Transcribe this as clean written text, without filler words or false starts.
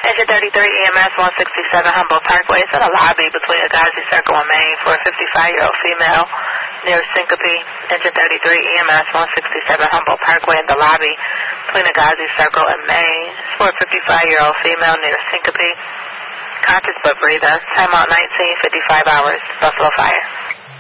Engine 33 EMS 167 Humboldt Parkway. It's in a lobby between Agassiz Circle and Main for a 55-year-old female near Syncope. Engine 33 EMS 167 Humboldt Parkway in the lobby between Agassiz Circle and Main. It's for a 55-year-old female near Syncope. Conscious but breather. Time out 19, 55 hours. Buffalo Fire.